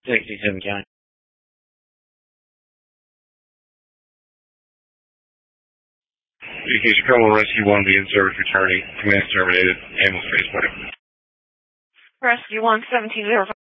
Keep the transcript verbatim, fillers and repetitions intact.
sixty-seven County. Vacation Coma Rescue one, the in-service returning. Command terminated. Ambulance space, buddy. Rescue one, seventeen zero five.